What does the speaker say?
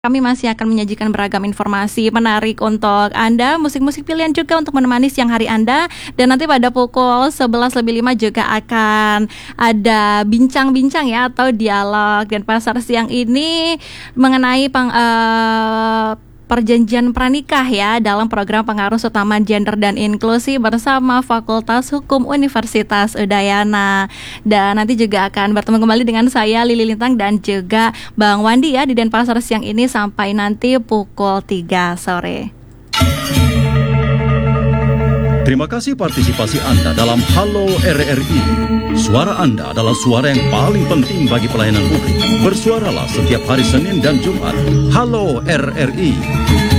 Kami masih akan menyajikan beragam informasi menarik untuk Anda, musik-musik pilihan juga untuk menemani siang hari Anda. Dan nanti pada pukul 11:05 juga akan ada bincang-bincang ya atau dialog. Dan pasar siang ini mengenai perjanjian pranikah ya dalam program pengaruh utama gender dan inklusi bersama Fakultas Hukum Universitas Udayana. Dan nanti juga akan bertemu kembali dengan saya Lili Lintang dan juga Bang Wandi ya di Denpasar siang ini sampai nanti pukul 3 sore. Terima kasih partisipasi Anda dalam Halo RRI. Suara Anda adalah suara yang paling penting bagi pelayanan publik. Bersuaralah setiap hari Senin dan Jumat. Halo RRI.